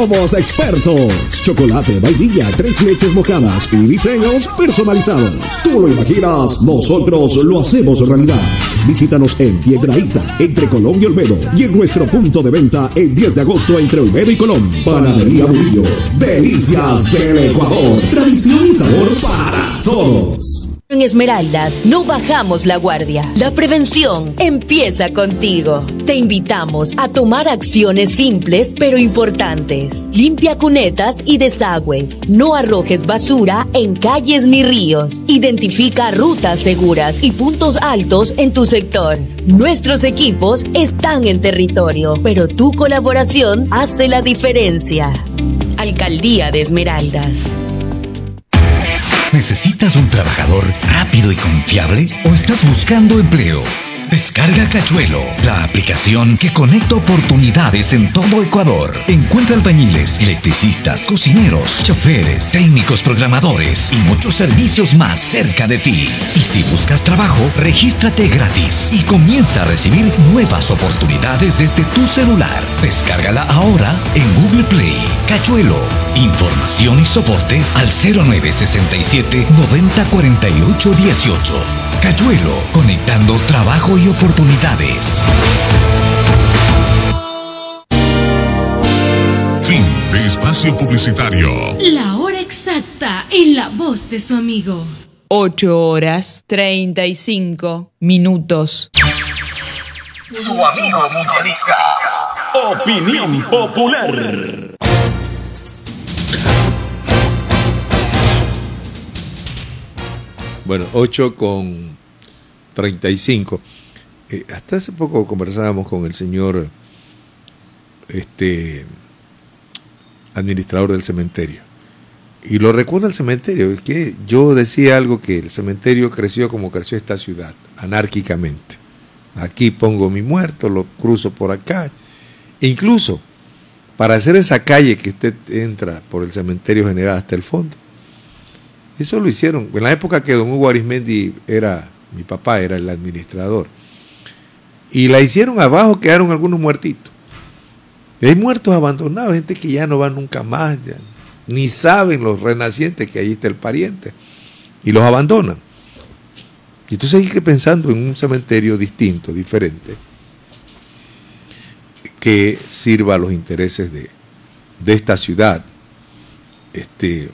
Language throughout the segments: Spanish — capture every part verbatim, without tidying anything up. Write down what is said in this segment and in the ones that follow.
somos expertos. Chocolate, vainilla, tres leches mojadas y diseños personalizados. Tú lo imaginas, nosotros lo hacemos realidad. Visítanos en Piedrahíta, entre Colón y Olmedo, y en nuestro punto de venta el diez de agosto entre Olmedo y Colón. Panadería Murillo, delicias del Ecuador, tradición y sabor para todos. En Esmeraldas no bajamos la guardia. La prevención empieza contigo. Te invitamos a tomar acciones simples pero importantes. Limpia cunetas y desagües. No arrojes basura en calles ni ríos. Identifica rutas seguras y puntos altos en tu sector. Nuestros equipos están en territorio, pero tu colaboración hace la diferencia. Alcaldía de Esmeraldas. ¿Necesitas un trabajador rápido y confiable o estás buscando empleo? Descarga Cachuelo, la aplicación que conecta oportunidades en todo Ecuador. Encuentra albañiles, electricistas, cocineros, choferes, técnicos programadores y muchos servicios más cerca de ti. Y si buscas trabajo, regístrate gratis y comienza a recibir nuevas oportunidades desde tu celular. Descárgala ahora en Google Play. Cachuelo, información y soporte al cero nueve sesenta y siete noventa cuarenta y ocho dieciocho. Cachuelo, conectando trabajo y oportunidades. Fin de espacio publicitario. La hora exacta en la voz de su amigo. ocho horas treinta y cinco minutos. Su amigo mutualista. Opinión popular. Bueno, ocho con treinta y cinco. Eh, hasta hace poco conversábamos con el señor este, administrador del cementerio. Y lo recuerda el cementerio. Es que yo decía algo, que el cementerio creció como creció esta ciudad, anárquicamente. Aquí pongo mi muerto, lo cruzo por acá. E incluso, para hacer esa calle que usted entra por el cementerio general hasta el fondo, eso lo hicieron en la época que don Hugo Arismendi era, mi papá era el administrador. Y la hicieron abajo, quedaron algunos muertitos. Y hay muertos abandonados, gente que ya no va nunca más, ya, ni saben los renacientes que ahí está el pariente. Y los abandonan. Y entonces hay que pensando en un cementerio distinto, diferente, que sirva a los intereses de, de esta ciudad. Este...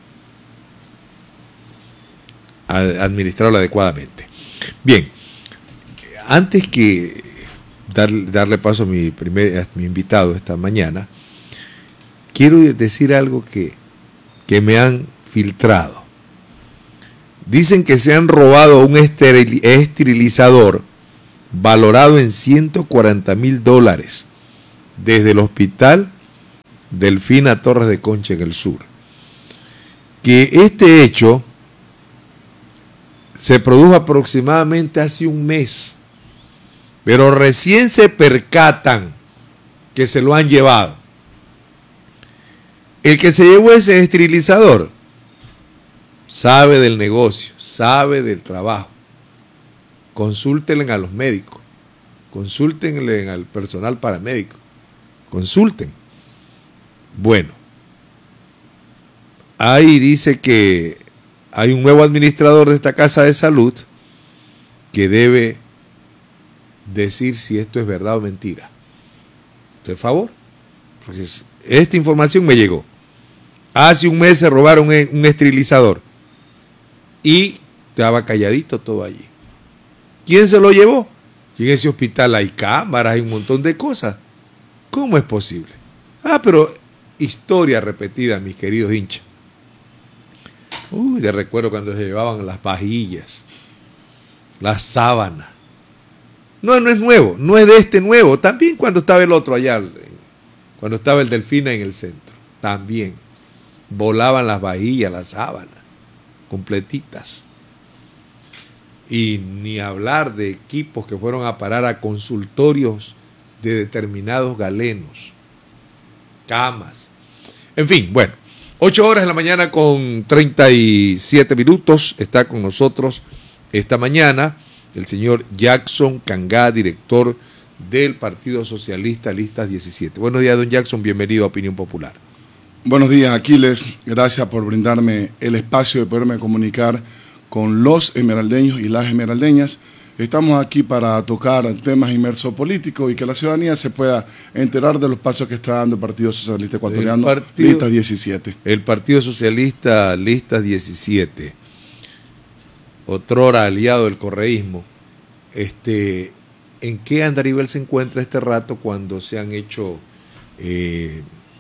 administrarlo adecuadamente. Bien, antes que dar, darle paso a mi, primer, a mi invitado esta mañana, quiero decir algo que, que me han filtrado. Dicen que se han robado un esteril, esterilizador valorado en ciento cuarenta mil dólares desde el hospital Delfina Torres de Concha en el sur. Que este hecho se produjo aproximadamente hace un mes, pero recién se percatan que se lo han llevado. El que se llevó ese esterilizador sabe del negocio, sabe del trabajo. Consúltenle a los médicos, consúltenle al personal paramédico, consulten. Bueno, ahí dice que hay un nuevo administrador de esta casa de salud que debe decir si esto es verdad o mentira. ¿De favor? Porque esta información me llegó. Hace un mes se robaron un esterilizador y estaba calladito todo allí. ¿Quién se lo llevó? Y en ese hospital hay cámaras, hay un montón de cosas. ¿Cómo es posible? Ah, pero historia repetida, mis queridos hinchas. Uy, de recuerdo cuando se llevaban las vajillas, las sábanas. No, no es nuevo, no es de este nuevo. También cuando estaba el otro allá, cuando estaba el Delfina en el centro, también volaban las vajillas, las sábanas, completitas. Y ni hablar de equipos que fueron a parar a consultorios de determinados galenos, camas. En fin, bueno. ocho horas de la mañana con treinta y siete minutos. Está con nosotros esta mañana el señor Jackson Cangá, director del Partido Socialista, listas diecisiete. Buenos días, don Jackson, bienvenido a Opinión Popular. Buenos días, Aquiles. Gracias por brindarme el espacio de poderme comunicar con los esmeraldeños y las esmeraldeñas. Estamos aquí para tocar temas inmersos políticos y que la ciudadanía se pueda enterar de los pasos que está dando el Partido Socialista Ecuatoriano, partido, listas diecisiete. El Partido Socialista, listas diecisiete, otrora aliado del correísmo. Este, ¿En qué andarivel se encuentra este rato cuando se han hecho eh,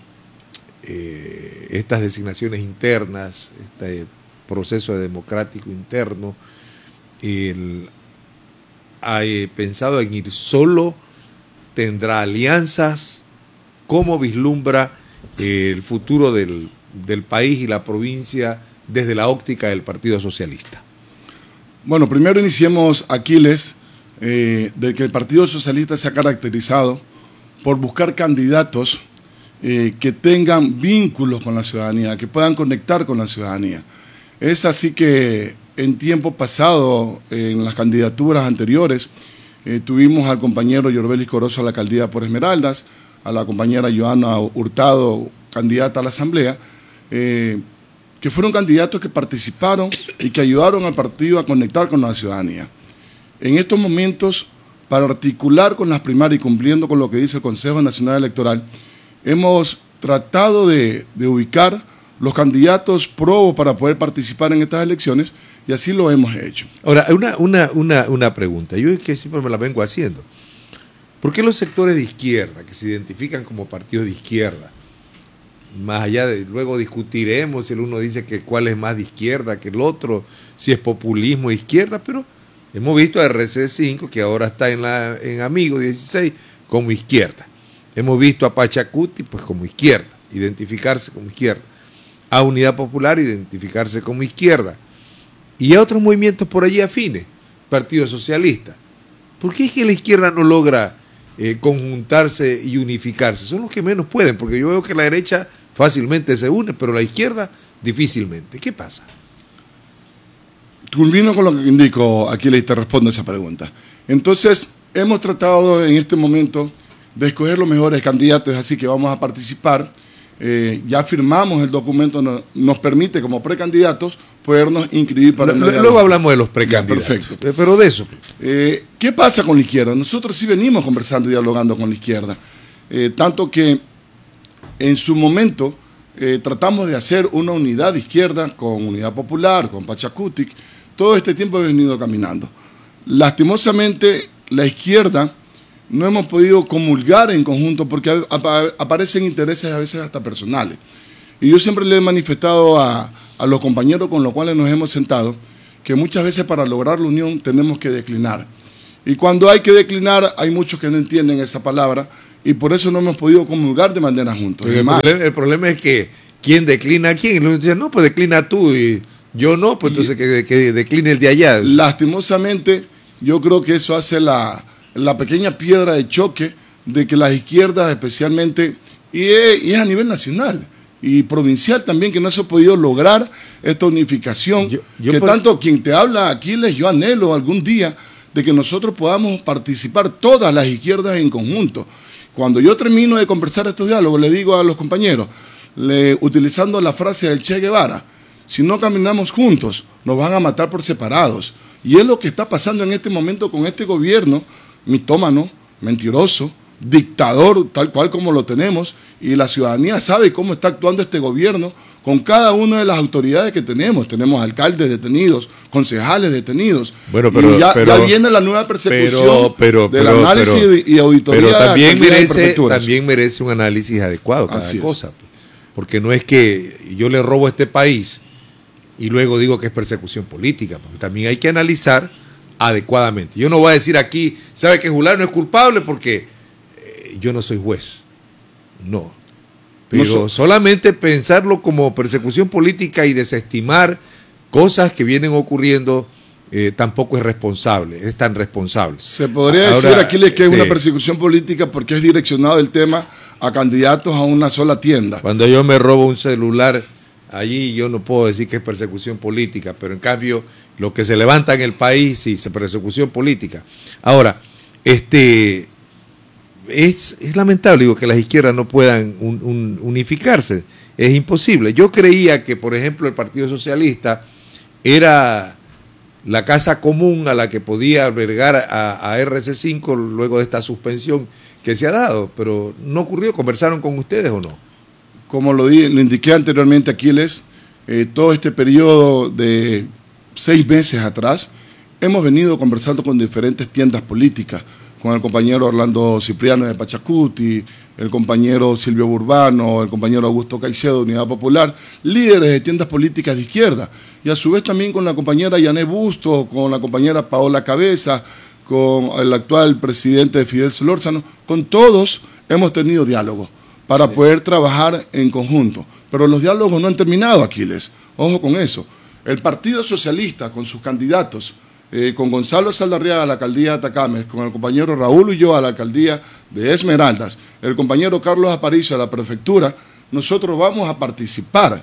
eh, estas designaciones internas, este proceso democrático interno? El, ¿Ha pensado en ir solo? ¿Tendrá alianzas? ¿Cómo vislumbra el futuro del, del país y la provincia desde la óptica del Partido Socialista? Bueno, primero iniciemos, Aquiles, eh, de que el Partido Socialista se ha caracterizado por buscar candidatos eh, que tengan vínculos con la ciudadanía, que puedan conectar con la ciudadanía. Es así que en tiempo pasado, en las candidaturas anteriores, eh, tuvimos al compañero Yorbelis Corozo a la alcaldía por Esmeraldas, a la compañera Joana Hurtado, candidata a la asamblea, eh, que fueron candidatos que participaron y que ayudaron al partido a conectar con la ciudadanía. En estos momentos, para articular con las primarias y cumpliendo con lo que dice el Consejo Nacional Electoral, hemos tratado de, de ubicar los candidatos probos para poder participar en estas elecciones, y así lo hemos hecho. Ahora, una, una, una, una pregunta, yo es que siempre me la vengo haciendo. ¿Por qué los sectores de izquierda, que se identifican como partidos de izquierda, más allá de, luego discutiremos si el uno dice que cuál es más de izquierda que el otro, si es populismo de izquierda, pero hemos visto a R C cinco, que ahora está en, la, en Amigo dieciséis, como izquierda. Hemos visto a Pachacuti, pues como izquierda, identificarse como izquierda. A Unidad Popular, identificarse como izquierda. Y a otros movimientos por allí afines, Partido Socialista. ¿Por qué es que la izquierda no logra eh, conjuntarse y unificarse? Son los que menos pueden, porque yo veo que la derecha fácilmente se une, pero la izquierda difícilmente. ¿Qué pasa? Culmino con lo que indico, aquí le te respondo esa pregunta. Entonces, hemos tratado en este momento de escoger los mejores candidatos, así que vamos a participar. Eh, ya firmamos el documento, no, nos permite como precandidatos podernos inscribir para... L el luego hablamos de los precandidatos. Ya, perfecto. Pero de eso. Eh, ¿Qué pasa con la izquierda? Nosotros sí venimos conversando y dialogando con la izquierda. Eh, tanto que en su momento eh, tratamos de hacer una unidad de izquierda con Unidad Popular, con Pachacutic. Todo este tiempo he venido caminando. Lastimosamente, la izquierda no hemos podido comulgar en conjunto porque aparecen intereses a veces hasta personales. Y yo siempre le he manifestado a, a los compañeros con los cuales nos hemos sentado que muchas veces para lograr la unión tenemos que declinar. Y cuando hay que declinar, hay muchos que no entienden esa palabra y por eso no hemos podido comulgar de manera juntos. El problema, el problema es que ¿quién declina a quién? Y uno dice, no, pues declina tú y yo no, pues entonces que, que decline el de allá. Lastimosamente, yo creo que eso hace la... la pequeña piedra de choque de que las izquierdas especialmente, y es, y es a nivel nacional y provincial también, que no se ha podido lograr esta unificación, yo, yo que por... tanto quien te habla, Aquiles, yo anhelo algún día de que nosotros podamos participar todas las izquierdas en conjunto. Cuando yo termino de conversar estos diálogos, le digo a los compañeros, le, utilizando la frase del Che Guevara, si no caminamos juntos, nos van a matar por separados. Y es lo que está pasando en este momento con este gobierno, mitómano, mentiroso, dictador, tal cual como lo tenemos, y la ciudadanía sabe cómo está actuando este gobierno con cada una de las autoridades que tenemos. Tenemos alcaldes detenidos, concejales detenidos, bueno, pero, y ya, pero, ya viene la nueva persecución pero, pero, del pero, análisis pero, y auditoría. Pero también merece, también merece un análisis adecuado cada Así cosa, es. Porque no es que yo le robo a este país y luego digo que es persecución política, porque también hay que analizar adecuadamente. Yo no voy a decir aquí, sabe que Julano es culpable porque eh, yo no soy juez. No. Pero no so solamente pensarlo como persecución política y desestimar cosas que vienen ocurriendo eh, tampoco es responsable, es tan responsable. Se podría Ahora, decir aquí que es una persecución política porque es direccionado el tema a candidatos a una sola tienda. Cuando yo me robo un celular, allí yo no puedo decir que es persecución política, pero en cambio lo que se levanta en el país sí es persecución política. Ahora, este, es, es lamentable digo, que las izquierdas no puedan un, un, unificarse. Es imposible. Yo creía que, por ejemplo, el Partido Socialista era la casa común a la que podía albergar a, a R C cinco luego de esta suspensión que se ha dado, pero no ocurrió. ¿Conversaron con ustedes o no? Como lo, di, lo indiqué anteriormente, Aquiles, eh, todo este periodo de seis meses atrás, hemos venido conversando con diferentes tiendas políticas, con el compañero Orlando Cipriano de Pachacuti, el compañero Silvio Burbano, el compañero Augusto Caicedo de Unidad Popular, líderes de tiendas políticas de izquierda, y a su vez también con la compañera Yané Busto, con la compañera Paola Cabeza, con el actual presidente de Fidel Solórzano. Con todos hemos tenido diálogo para sí. poder trabajar en conjunto, pero los diálogos no han terminado, Aquiles, ojo con eso. El Partido Socialista, con sus candidatos, Eh, con Gonzalo Saldarriaga a la alcaldía de Atacames, con el compañero Raúl Ulloa a la alcaldía de Esmeraldas, el compañero Carlos Aparicio a la prefectura, nosotros vamos a participar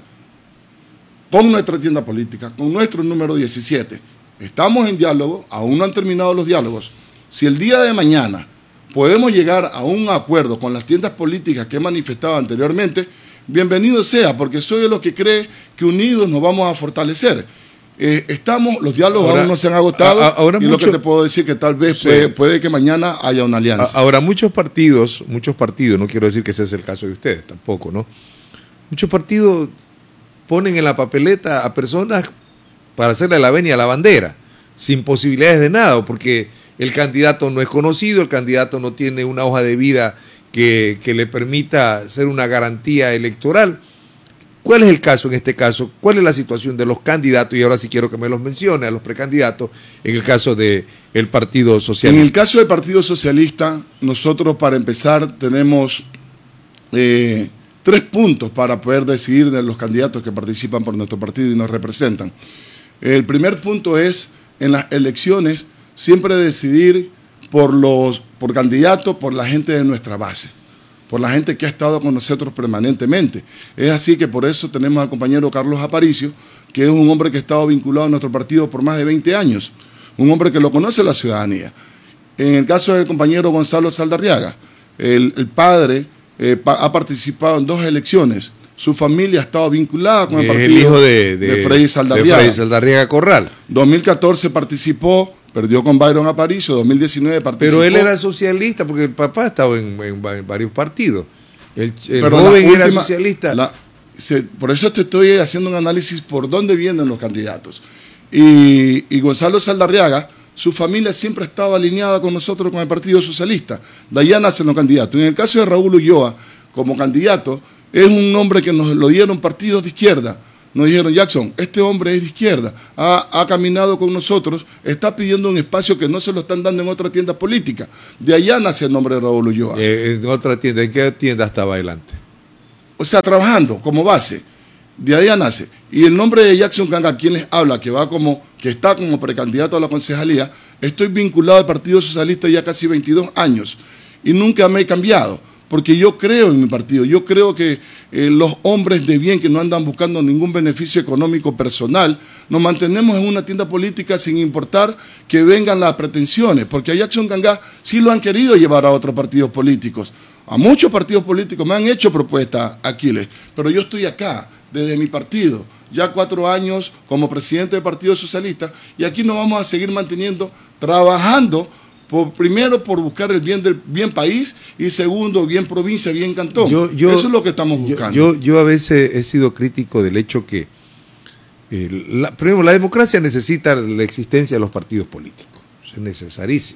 con nuestra tienda política, con nuestro número diecisiete. Estamos en diálogo, aún no han terminado los diálogos. Si el día de mañana podemos llegar a un acuerdo con las tiendas políticas que he manifestado anteriormente, bienvenido sea, porque soy de los que cree que unidos nos vamos a fortalecer. Eh, estamos, los diálogos ahora, aún no se han agotado, a, ahora y mucho, lo que te puedo decir que tal vez sí. puede, puede que mañana haya una alianza. Ahora, muchos partidos, muchos partidos, no quiero decir que ese es el caso de ustedes tampoco, ¿no? Muchos partidos ponen en la papeleta a personas para hacerle la venia a la bandera, sin posibilidades de nada, porque el candidato no es conocido, el candidato no tiene una hoja de vida que, que le permita ser una garantía electoral. ¿Cuál es el caso en este caso? ¿Cuál es la situación de los candidatos? Y ahora sí quiero que me los mencione a los precandidatos en el caso del Partido Socialista. En el caso del Partido Socialista, nosotros para empezar tenemos eh, tres puntos para poder decidir de los candidatos que participan por nuestro partido y nos representan. El primer punto es, en las elecciones, siempre decidir por los por candidatos, por la gente de nuestra base, por la gente que ha estado con nosotros permanentemente. Es así que por eso tenemos al compañero Carlos Aparicio, que es un hombre que ha estado vinculado a nuestro partido por más de veinte años, un hombre que lo conoce la ciudadanía. En el caso del compañero Gonzalo Saldarriaga, el, el padre eh, pa, ha participado en dos elecciones, su familia ha estado vinculada con el partido. Es el hijo de, de, de Freddy Saldarriaga. De Freddy Saldarriaga Corral. dos mil catorce participó, perdió con Byron Aparicio, dos mil diecinueve participó. Pero él era socialista porque el papá estaba en, en, en varios partidos. El, el Pero joven última, era socialista. La, se, por eso te estoy haciendo un análisis por dónde vienen los candidatos. Y, y Gonzalo Saldarriaga, su familia siempre ha estado alineada con nosotros, con el Partido Socialista. De allá nacen los candidatos. En el caso de Raúl Ulloa, como candidato, es un nombre que nos lo dieron partidos de izquierda. Nos dijeron, Jackson, este hombre es de izquierda, ha, ha caminado con nosotros, está pidiendo un espacio que no se lo están dando en otra tienda política. De allá nace el nombre de Raúl Ulloa. Eh, en otra tienda, ¿en qué tienda estaba adelante? O sea, trabajando como base. De allá nace. Y el nombre de Jackson Canga, quien les habla, que va como, que está como precandidato a la concejalía, estoy vinculado al Partido Socialista ya casi veintidós años y nunca me he cambiado. Porque yo creo en mi partido, yo creo que eh, los hombres de bien que no andan buscando ningún beneficio económico personal, nos mantenemos en una tienda política sin importar que vengan las pretensiones, porque a Jackson Canga sí lo han querido llevar a otros partidos políticos. A muchos partidos políticos me han hecho propuestas, Aquiles, pero yo estoy acá, desde mi partido, ya cuatro años como presidente del Partido Socialista, y aquí nos vamos a seguir manteniendo, trabajando, Por, primero por buscar el bien del bien país y segundo, bien provincia, bien cantón. Yo, yo, Eso es lo que estamos buscando. Yo, yo, yo a veces he sido crítico del hecho que eh, la, primero, la democracia necesita la existencia de los partidos políticos. Eso es necesarísimo.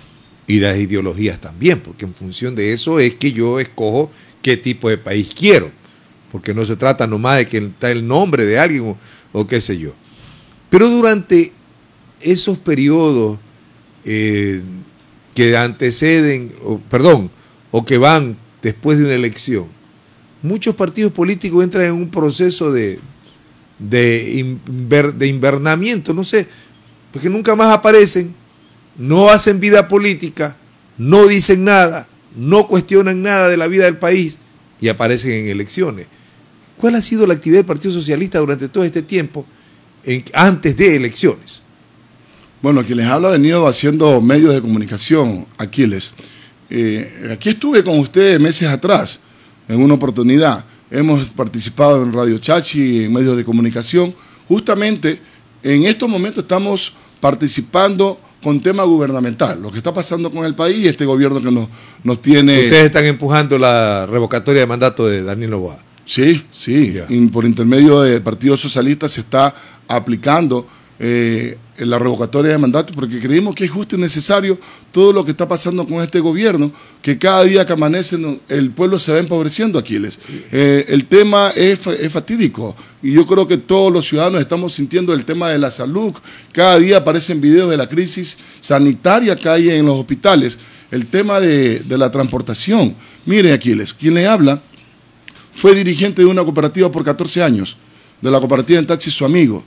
Y las ideologías también, porque en función de eso es que yo escojo qué tipo de país quiero. Porque no se trata nomás de que está el nombre de alguien o, o qué sé yo. Pero durante esos periodos Eh, que anteceden, o, perdón, o que van después de una elección, muchos partidos políticos entran en un proceso de, de, inver, de invernamiento, no sé, porque nunca más aparecen, no hacen vida política, no dicen nada, no cuestionan nada de la vida del país y aparecen en elecciones. ¿Cuál ha sido la actividad del Partido Socialista durante todo este tiempo en, antes de elecciones? Bueno, quien les habla ha venido haciendo medios de comunicación, Aquiles. Eh, aquí estuve con ustedes meses atrás, en una oportunidad. Hemos participado en Radio Chachi, en medios de comunicación. Justamente en estos momentos estamos participando con tema gubernamental, lo que está pasando con el país y este gobierno que nos, nos tiene... Ustedes están empujando la revocatoria de mandato de Daniel Noboa. Sí, sí, yeah. y por intermedio del Partido Socialista se está aplicando eh, la revocatoria de mandato porque creemos que es justo y necesario todo lo que está pasando con este gobierno, que cada día que amanece el pueblo se va empobreciendo, Aquiles. Eh, el tema es, es fatídico y yo creo que todos los ciudadanos estamos sintiendo el tema de la salud. Cada día aparecen videos de la crisis sanitaria que hay en los hospitales, el tema de, de la transportación. Mire, Aquiles, quien le habla fue dirigente de una cooperativa por catorce años, de la cooperativa en taxi Su Amigo.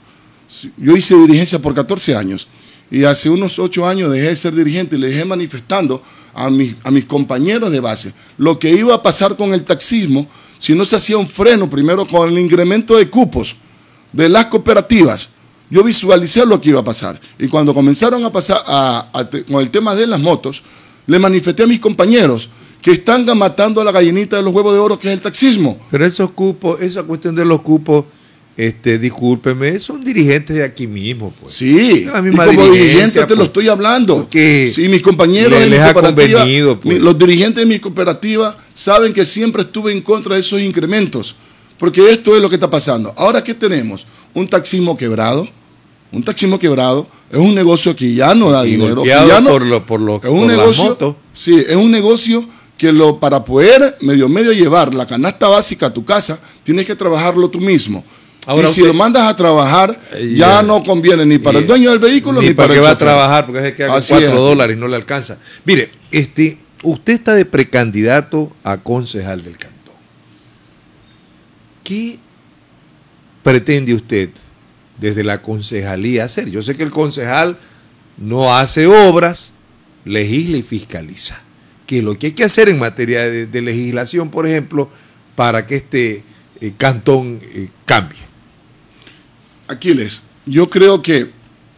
Yo hice dirigencia por catorce años y hace unos ocho años dejé de ser dirigente y le dejé manifestando a mis, a mis compañeros de base lo que iba a pasar con el taxismo si no se hacía un freno primero con el incremento de cupos de las cooperativas. Yo visualicé lo que iba a pasar y cuando comenzaron a pasar a, a, con el tema de las motos, le manifesté a mis compañeros que están matando a la gallinita de los huevos de oro, que es el taxismo. Pero esos cupos, esa cuestión de los cupos, este, discúlpeme, son dirigentes de aquí mismo, pues. Sí, la misma y como dirigente pues, te lo estoy hablando. Sí, mis compañeros le, de mi les cooperativa, ha pues. los dirigentes de mi cooperativa saben que siempre estuve en contra de esos incrementos, porque esto es lo que está pasando. Ahora, ¿qué tenemos? Un taxismo quebrado. Un taxismo quebrado es un negocio que ya no da y dinero. Que ya no, por lo, por lo, es un por negocio, las motos. Sí, es un negocio que lo, para poder medio medio llevar la canasta básica a tu casa, tienes que trabajarlo tú mismo. Ahora y si usted, lo mandas a trabajar, eh, ya yeah, no conviene ni para yeah, el dueño del vehículo ni, ni para, para el chofer. Ni para que va a trabajar, porque es que haga cuatro dólares y no le alcanza. Mire, este, usted está de precandidato a concejal del cantón. ¿Qué pretende usted desde la concejalía hacer? Yo sé que el concejal no hace obras, legisla y fiscaliza. Que lo que hay que hacer en materia de, de legislación, por ejemplo, para que este eh, cantón eh, cambie. Aquiles, yo creo que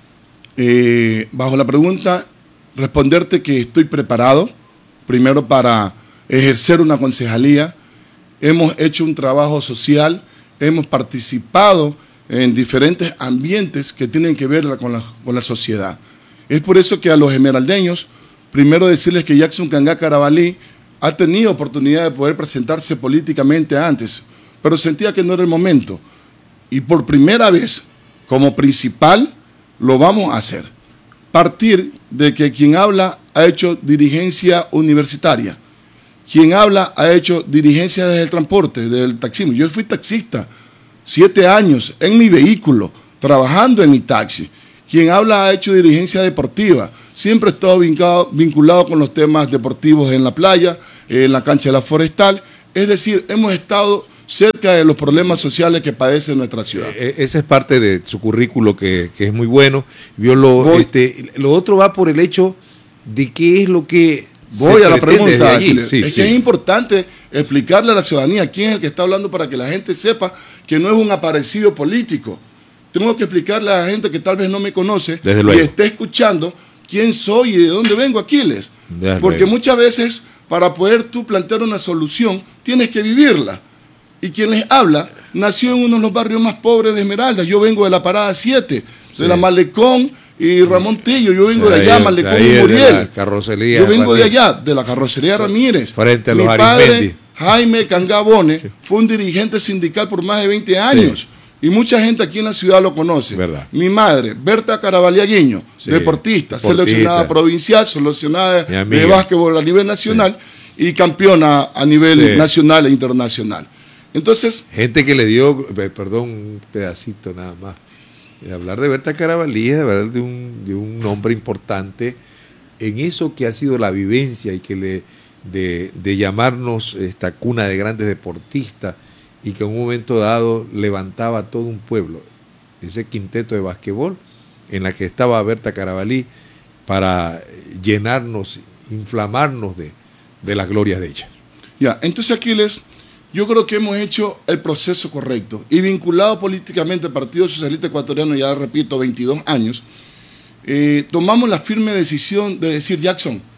eh, bajo la pregunta, responderte que estoy preparado, primero para ejercer una concejalía. Hemos hecho un trabajo social, hemos participado en diferentes ambientes que tienen que ver con la, con la sociedad. Es por eso que a los esmeraldeños, primero decirles que Jackson Cangá Carabalí ha tenido oportunidad de poder presentarse políticamente antes, pero sentía que no era el momento. Y por primera vez, como principal, lo vamos a hacer. Partir de que quien habla ha hecho dirigencia universitaria. Quien habla ha hecho dirigencia desde el transporte, desde el taxismo. Yo fui taxista siete años en mi vehículo, trabajando en mi taxi. Quien habla ha hecho dirigencia deportiva. Siempre he estado vinculado, vinculado con los temas deportivos en la playa, en la cancha de la Forestal. Es decir, hemos estado cerca de los problemas sociales que padece nuestra ciudad. Eh, esa es parte de su currículo que, que es muy bueno. Yo lo, este, lo otro va por el hecho de qué es lo que... Voy a la pregunta. Sí, es sí. que es importante explicarle a la ciudadanía quién es el que está hablando para que la gente sepa que no es un aparecido político. Tengo que explicarle a la gente que tal vez no me conoce y esté escuchando quién soy y de dónde vengo, Aquiles. Desde Porque luego. muchas veces para poder tú plantear una solución tienes que vivirla. Y quien les habla nació en uno de los barrios más pobres de Esmeraldas. Yo vengo de la Parada siete, sí. de la Malecón y Ramón Tillo. Yo vengo sí, de allá, ahí, Malecón y Muriel. La carrocería Yo vengo de allá, de la carrocería sí. Ramírez. Frente a los Mi padre, Jaime Cangabone, fue un dirigente sindical por más de veinte años. Sí. Y mucha gente aquí en la ciudad lo conoce. ¿Verdad? Mi madre, Berta Carabalí sí. deportista, deportista, seleccionada provincial, seleccionada de básquetbol a nivel nacional sí. y campeona a nivel sí. nacional e internacional. Entonces, gente que le dio, perdón, un pedacito nada más. Hablar de Berta Carabalí es hablar de un, de un nombre importante en eso que ha sido la vivencia y que le de, de llamarnos esta cuna de grandes deportistas y que en un momento dado levantaba a todo un pueblo. Ese quinteto de basquetbol en la que estaba Berta Carabalí para llenarnos, inflamarnos de, de las glorias de ella. Ya, entonces Aquiles, yo creo que hemos hecho el proceso correcto y vinculado políticamente al Partido Socialista Ecuatoriano, ya repito, veintidós años, eh, tomamos la firme decisión de decir, Jackson,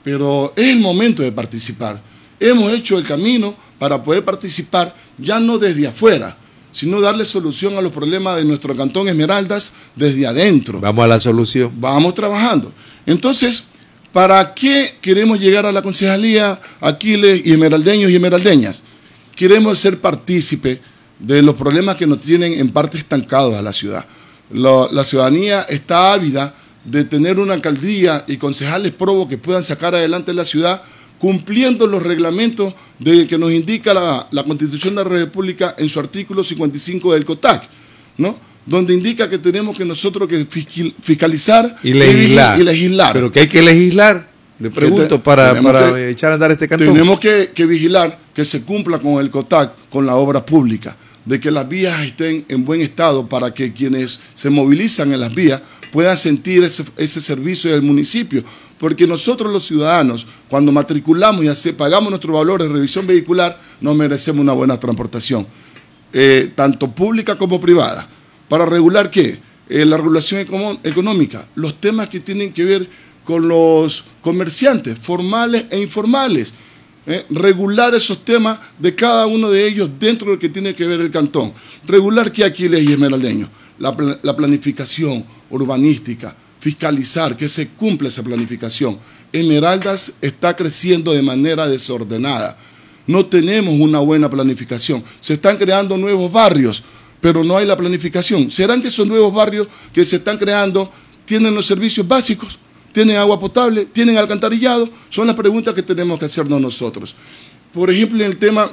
pero es el momento de participar. Hemos hecho el camino para poder participar, ya no desde afuera, sino darle solución a los problemas de nuestro Cantón Esmeraldas desde adentro. Vamos a la solución. Vamos trabajando. Entonces, ¿para qué queremos llegar a la concejalía, Aquiles y esmeraldeños y esmeraldeñas? Queremos ser partícipe de los problemas que nos tienen en parte estancados a la ciudad. La, la ciudadanía está ávida de tener una alcaldía y concejales probos que puedan sacar adelante la ciudad cumpliendo los reglamentos de, que nos indica la, la Constitución de la República en su artículo cincuenta y cinco del COTAC, ¿no? Donde indica que tenemos que nosotros que fiscalizar y legislar. Y legislar. Pero que hay que legislar, le pregunto, para, para que, echar a andar este cantón. Tenemos que, que vigilar que se cumpla con el COTAC, con la obra pública, de que las vías estén en buen estado para que quienes se movilizan en las vías puedan sentir ese, ese servicio del municipio. Porque nosotros los ciudadanos, cuando matriculamos y hace, pagamos nuestro valor de revisión vehicular, nos merecemos una buena transportación, eh, tanto pública como privada. ¿Para regular qué? Eh, la regulación económica, los temas que tienen que ver con los comerciantes, formales e informales. Eh, regular esos temas de cada uno de ellos dentro de lo que tiene que ver el cantón. Regular que Aquiles y esmeraldeños, la, la planificación urbanística, fiscalizar que se cumpla esa planificación. Esmeraldas está creciendo de manera desordenada. No tenemos una buena planificación. Se están creando nuevos barrios, pero no hay la planificación. ¿Serán que esos nuevos barrios que se están creando tienen los servicios básicos? ¿Tienen agua potable? ¿Tienen alcantarillado? Son las preguntas que tenemos que hacernos nosotros. Por ejemplo, en el tema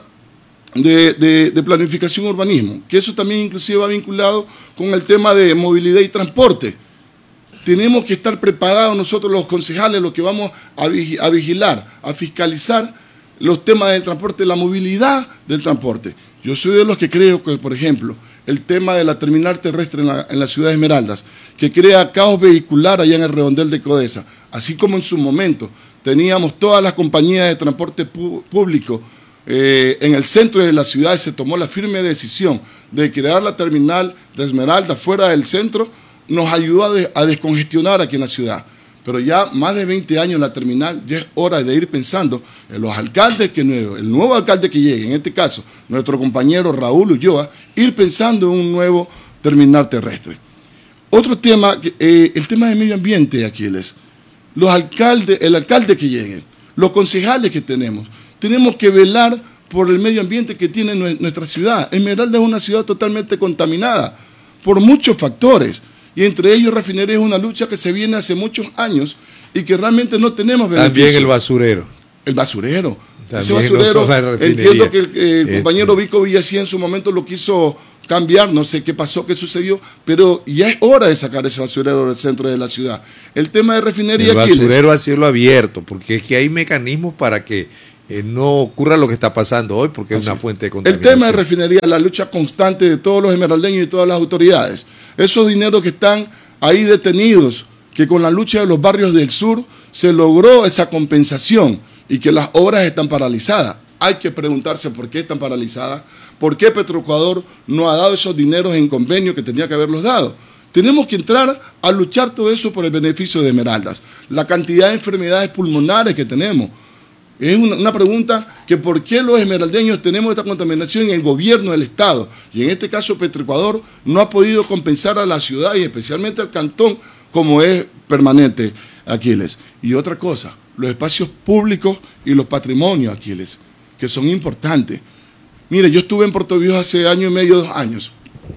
de, de, de planificación urbanismo, que eso también inclusive va vinculado con el tema de movilidad y transporte. Tenemos que estar preparados nosotros los concejales, los que vamos a, vig a vigilar, a fiscalizar los temas del transporte, la movilidad del transporte. Yo soy de los que creo que, por ejemplo, el tema de la terminal terrestre en la, en la ciudad de Esmeraldas, que crea caos vehicular allá en el redondel de Codesa, así como en su momento teníamos todas las compañías de transporte pu público eh, en el centro de la ciudad y se tomó la firme decisión de crear la terminal de Esmeraldas fuera del centro, nos ayudó a, de, a descongestionar aquí en la ciudad. Pero ya más de veinte años en la terminal, ya es hora de ir pensando en los alcaldes que nuevo, el nuevo alcalde que llegue, en este caso, nuestro compañero Raúl Ulloa, ir pensando en un nuevo terminal terrestre. Otro tema, eh, el tema del medio ambiente, Aquiles. Los alcaldes, el alcalde que llegue, los concejales que tenemos, tenemos que velar por el medio ambiente que tiene nuestra ciudad. Esmeralda es una ciudad totalmente contaminada por muchos factores. Y entre ellos refinería es una lucha que se viene hace muchos años y que realmente no tenemos beneficio. También el basurero. El basurero. También Ese basurero, no entiendo que el, el este. compañero Vico Villasía en su momento lo quiso cambiar, no sé qué pasó, qué sucedió, pero ya es hora de sacar ese basurero del centro de la ciudad. El tema de refinería... El basurero a cielo abierto, porque es que hay mecanismos para que eh, no ocurra lo que está pasando hoy, porque Así. es una fuente de contaminación. El tema de refinería, la lucha constante de todos los esmeraldeños y todas las autoridades. Esos dineros que están ahí detenidos, que con la lucha de los barrios del sur se logró esa compensación y que las obras están paralizadas. Hay que preguntarse por qué están paralizadas, por qué Petroecuador no ha dado esos dineros en convenio que tenía que haberlos dado. Tenemos que entrar a luchar todo eso por el beneficio de Esmeraldas. La cantidad de enfermedades pulmonares que tenemos. Es una, una pregunta que por qué los esmeraldeños tenemos esta contaminación en el gobierno del Estado. Y en este caso Petroecuador no ha podido compensar a la ciudad y especialmente al cantón como es permanente, Aquiles. Y otra cosa, los espacios públicos y los patrimonios, Aquiles, que son importantes. Mire, yo estuve en Puerto Viejo hace año y medio, dos años,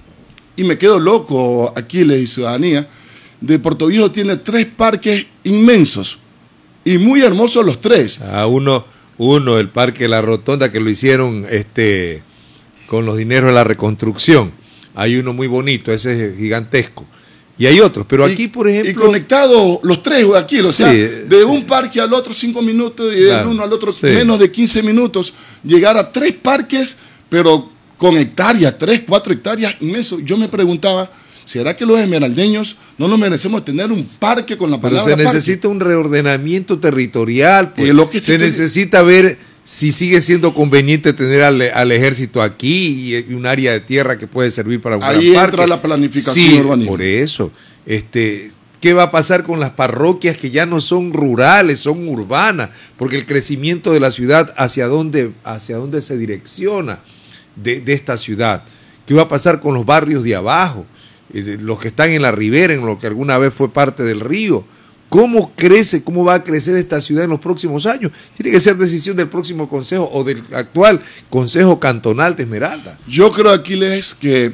y me quedo loco, Aquiles y ciudadanía, de Puerto Viejo tiene tres parques inmensos. Y muy hermosos los tres. Ah, uno, uno, el Parque La Rotonda, que lo hicieron este, con los dineros de la reconstrucción. Hay uno muy bonito, ese es gigantesco. Y hay otros, pero y, aquí, por ejemplo... Y conectados los tres aquí, o sí, sea, de sí. un parque al otro cinco minutos y claro, del uno al otro sí. menos de quince minutos, llegar a tres parques, pero con hectáreas, tres, cuatro hectáreas inmensos. Yo me preguntaba... ¿Será que los esmeraldeños no nos merecemos tener un parque con la palabra Pero se parque? necesita un reordenamiento territorial, pues. Lo que se necesita ver si sigue siendo conveniente tener al, al ejército aquí y un área de tierra que puede servir para un Ahí gran entra parque. la planificación sí, urbanística. Por eso, este, ¿Qué va a pasar con las parroquias que ya no son rurales, son urbanas? Porque el crecimiento de la ciudad, ¿hacia dónde, hacia dónde se direcciona de, de esta ciudad? ¿Qué va a pasar con los barrios de abajo? Eh, los que están en la ribera, en lo que alguna vez fue parte del río. ¿Cómo crece, cómo va a crecer esta ciudad en los próximos años? Tiene que ser decisión del próximo consejo o del actual Consejo Cantonal de Esmeralda. Yo creo, Aquiles, que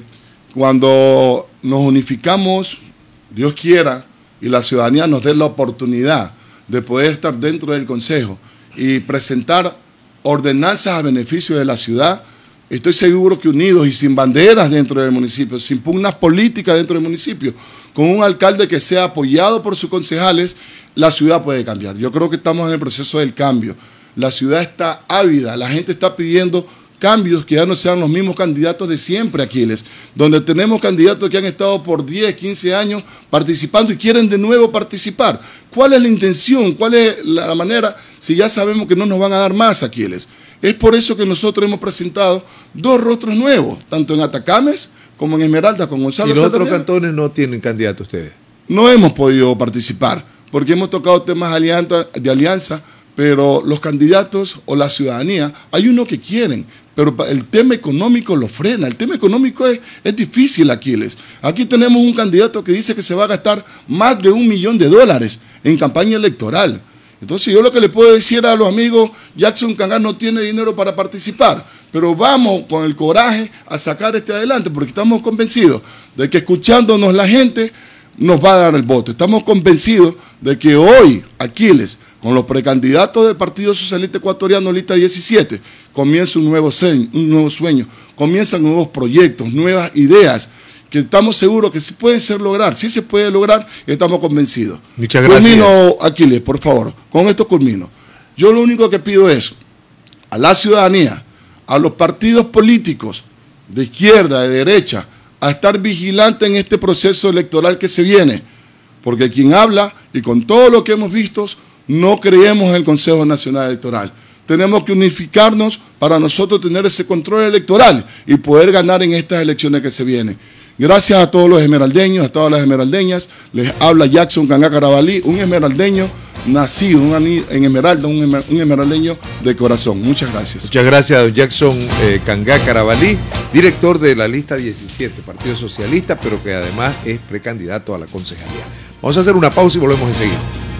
cuando nos unificamos, Dios quiera, y la ciudadanía nos dé la oportunidad de poder estar dentro del consejo y presentar ordenanzas a beneficio de la ciudad, estoy seguro que unidos y sin banderas dentro del municipio, sin pugnas políticas dentro del municipio, con un alcalde que sea apoyado por sus concejales, la ciudad puede cambiar. Yo creo que estamos en el proceso del cambio. La ciudad está ávida, la gente está pidiendo cambios que ya no sean los mismos candidatos de siempre, Aquiles, donde tenemos candidatos que han estado por diez, quince años participando y quieren de nuevo participar. ¿Cuál es la intención? ¿Cuál es la manera? Si ya sabemos que no nos van a dar más, Aquiles. Es por eso que nosotros hemos presentado dos rostros nuevos, tanto en Atacames como en Esmeralda, con Gonzalo. ¿Y los Santana. otros cantones no tienen candidato ustedes? No hemos podido participar, porque hemos tocado temas de alianza, de alianza, pero los candidatos o la ciudadanía, hay unos que quieren, pero el tema económico lo frena. El tema económico es, es difícil, Aquiles. Aquí tenemos un candidato que dice que se va a gastar más de un millón de dólares en campaña electoral. Entonces yo lo que le puedo decir a los amigos, Jackson Cangá no tiene dinero para participar, pero vamos con el coraje a sacar este adelante, porque estamos convencidos de que escuchándonos la gente nos va a dar el voto. Estamos convencidos de que hoy, Aquiles, con los precandidatos del Partido Socialista Ecuatoriano, lista diecisiete, comienza un nuevo sueño, un nuevo sueño, comienzan nuevos proyectos, nuevas ideas, que estamos seguros que sí pueden ser lograr, sí se puede lograr, y estamos convencidos. Muchas gracias. Culmino, Aquiles, por favor, con esto culmino. Yo lo único que pido es a la ciudadanía, a los partidos políticos de izquierda, de derecha, a estar vigilantes en este proceso electoral que se viene, porque quien habla, y con todo lo que hemos visto, no creemos en el Consejo Nacional Electoral. Tenemos que unificarnos para nosotros tener ese control electoral y poder ganar en estas elecciones que se vienen. Gracias a todos los esmeraldeños, a todas las esmeraldeñas. Les habla Jackson Cangá Carabalí, un esmeraldeño nacido en Esmeralda, un, emer, un esmeraldeño de corazón. Muchas gracias. Muchas gracias a Jackson eh, Cangá Carabalí, director de la lista diecisiete, Partido Socialista, pero que además es precandidato a la concejalía. Vamos a hacer una pausa y volvemos enseguida.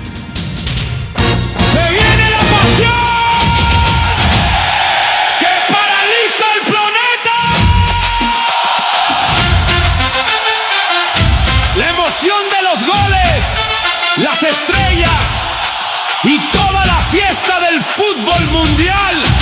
¡Se viene la pasión! ¡Que paraliza el planeta! La emoción de los goles, las estrellas.